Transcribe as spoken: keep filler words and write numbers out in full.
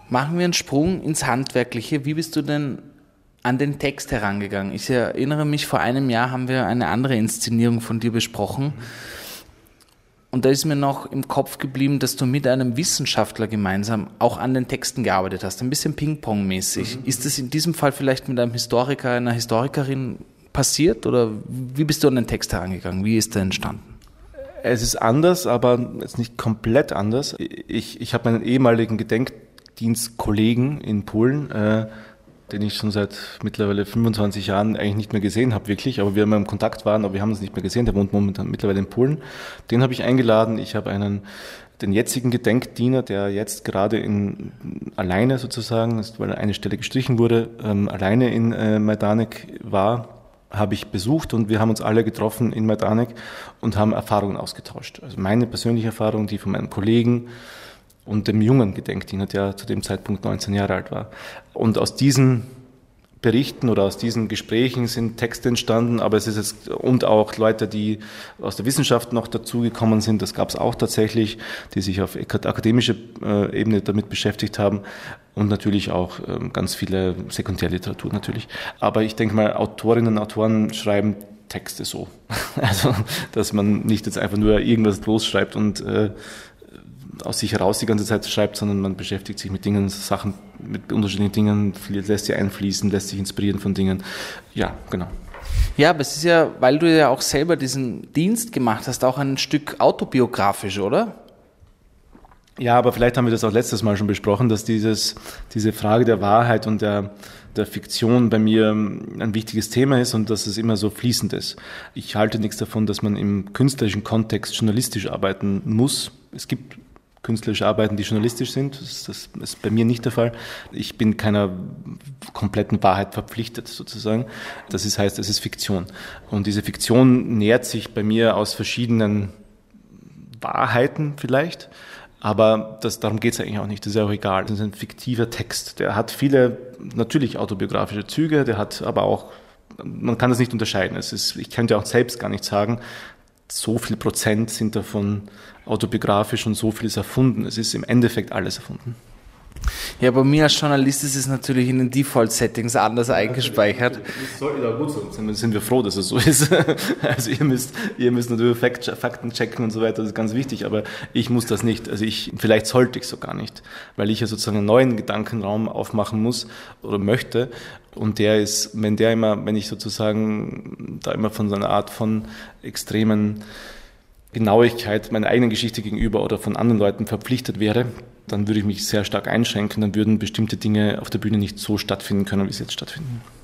Machen wir einen Sprung ins Handwerkliche. Wie bist du denn an den Text herangegangen? Ich erinnere mich, vor einem Jahr haben wir eine andere Inszenierung von dir besprochen. Und da ist mir noch im Kopf geblieben, dass du mit einem Wissenschaftler gemeinsam auch an den Texten gearbeitet hast. Ein bisschen Ping-Pong-mäßig. Mhm. Ist das in diesem Fall vielleicht mit einem Historiker, einer Historikerin passiert? Oder wie bist du an den Text herangegangen? Wie ist der entstanden? Es ist anders, aber jetzt nicht komplett anders. Ich, ich habe meinen ehemaligen Gedenkdienstkollegen in Polen, äh, den ich schon seit mittlerweile fünfundzwanzig Jahren eigentlich nicht mehr gesehen habe, wirklich. Aber wir immer im Kontakt waren, aber wir haben uns nicht mehr gesehen. Der wohnt momentan mittlerweile in Polen. Den habe ich eingeladen. Ich habe einen, den jetzigen Gedenkdiener, der jetzt gerade in, alleine sozusagen, weil eine Stelle gestrichen wurde, ähm, alleine in äh, Majdanek war, habe ich besucht und wir haben uns alle getroffen in Majdanek und haben Erfahrungen ausgetauscht. Also meine persönliche Erfahrung, die von meinem Kollegen und dem jungen Gedenkdiener, der zu dem Zeitpunkt neunzehn Jahre alt war. Und aus diesen Berichten oder aus diesen Gesprächen sind Texte entstanden, aber es ist jetzt, und auch Leute, die aus der Wissenschaft noch dazugekommen sind, das gab es auch tatsächlich, die sich auf akademischer Ebene damit beschäftigt haben und natürlich auch ganz viele Sekundärliteratur natürlich. Aber ich denke mal, Autorinnen und Autoren schreiben Texte so. Also, dass man nicht jetzt einfach nur irgendwas losschreibt und äh, aus sich heraus die ganze Zeit schreibt, sondern man beschäftigt sich mit Dingen, Sachen, mit unterschiedlichen Dingen, lässt sie einfließen, lässt sich inspirieren von Dingen. Ja, genau. Ja, aber es ist ja, weil du ja auch selber diesen Dienst gemacht hast, auch ein Stück autobiografisch, oder? Ja, aber vielleicht haben wir das auch letztes Mal schon besprochen, dass dieses, diese Frage der Wahrheit und der, der Fiktion bei mir ein wichtiges Thema ist und dass es immer so fließend ist. Ich halte nichts davon, dass man im künstlerischen Kontext journalistisch arbeiten muss. Es gibt künstlerische Arbeiten, die journalistisch sind. Das, das ist bei mir nicht der Fall. Ich bin keiner kompletten Wahrheit verpflichtet, sozusagen. Das ist, heißt, es ist Fiktion. Und diese Fiktion nährt sich bei mir aus verschiedenen Wahrheiten vielleicht. Aber das, darum geht es eigentlich auch nicht. Das ist ja auch egal. Das ist ein fiktiver Text. Der hat viele, natürlich autobiografische Züge, der hat aber auch, man kann das nicht unterscheiden. Es ist, ich könnte auch selbst gar nicht sagen, so viel Prozent sind davon autobiografisch und so viel ist erfunden. Es ist im Endeffekt alles erfunden. Ja, bei mir als Journalist ist es natürlich in den Default-Settings anders eingespeichert. Das sollte ja gut so sein. Sind wir froh, dass es so ist. Also ihr müsst, ihr müsst natürlich Fakten checken und so weiter, das ist ganz wichtig, aber ich muss das nicht. Also ich, vielleicht sollte ich so gar nicht, weil ich ja sozusagen einen neuen Gedankenraum aufmachen muss oder möchte. Und der ist, wenn der immer, wenn ich sozusagen da immer von so einer Art von extremen Genauigkeit meiner eigenen Geschichte gegenüber oder von anderen Leuten verpflichtet wäre, dann würde ich mich sehr stark einschränken, dann würden bestimmte Dinge auf der Bühne nicht so stattfinden können, wie sie jetzt stattfinden.